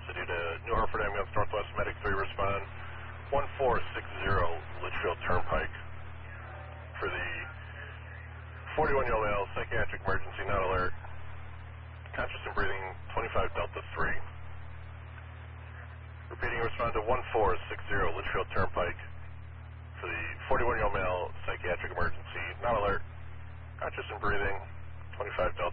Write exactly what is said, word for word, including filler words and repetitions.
also due to New Hartford Ambulance Northwest Medic three respond one four six zero Litchfield Turnpike for the forty-one-year-old male, psychiatric emergency, not alert, conscious and breathing, twenty-five Delta three. Repeating, respond to one four six zero Litchfield Turnpike for the forty-one-year-old male, psychiatric emergency, not alert, conscious and breathing, twenty-five Delta